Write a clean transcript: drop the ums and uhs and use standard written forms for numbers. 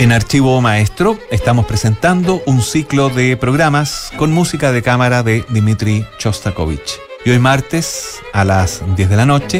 En Archivo Maestro estamos presentando un ciclo de programas con música de cámara de Dmitri Shostakovich. Y hoy martes a las 10 de la noche